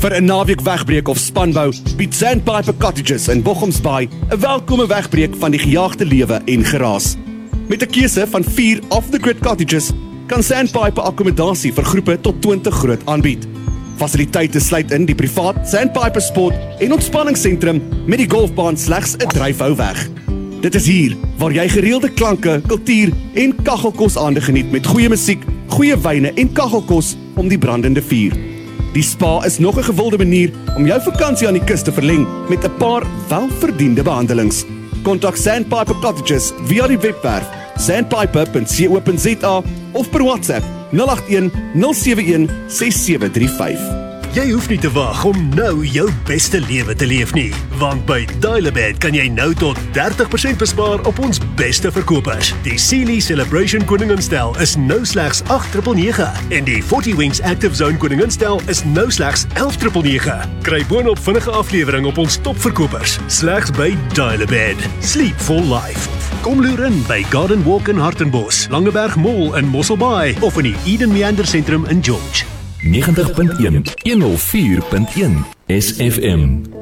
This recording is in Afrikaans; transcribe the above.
Vir 'n naweek wegbreek of spanbou, bied Sandpiper Cottages in Bochumsbaai 'n welkome wegbreek van die gejaagde lewe en geraas. Met 'n keuse van 4 off-the-grid cottages, kan Sandpiper akkommodasie vir groepe tot 20 groot aanbied. Fasiliteite sluit in die privaat Sandpiper Sport en ontspanningssentrum met die golfbaan slegs 'n dryfhou weg. Dit is hier waar jy gereelde klanke, kultuur en kaggelkos aande geniet met goeie musiek, goeie wyne en kaggelkos om die brandende vuur. Die spa is nog 'n gewilde manier om jou vakansie aan die kus te verleng met 'n paar welverdiende behandelings. Kontak Sandpiper Cottages via die webwerf sandpiper.co.za of per WhatsApp 081 071 6735. Jy hoef nie te wag om nou jou beste lewe te leef nie, want by Dial-A-Bed kan jy nou tot 30% bespaar op ons beste verkopers. Die Sealy Celebration Koninginstel is nou slegs 8,999 en die 40 Wings Active Zone Koninginstel is nou slegs 11,999. Kry boonop vinnige aflewering op ons topverkopers, slegs by Dial-A-Bed. Sleep for life. Kom loer in by Garden Walk in Hartenbos, Langeberg Mall in Mosselbaai of in die Eden Meander Sentrum in George. 90.1 104.1 SFM